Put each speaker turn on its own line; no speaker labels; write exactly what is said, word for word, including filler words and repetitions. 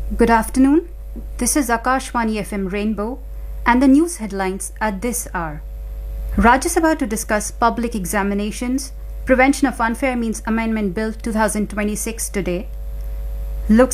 Good afternoon. This is Akashvani F M Rainbow and the news headlines at this hour. Rajya Sabha to discuss public examinations, Prevention of Unfair Means Amendment Bill twenty twenty-six today. Lok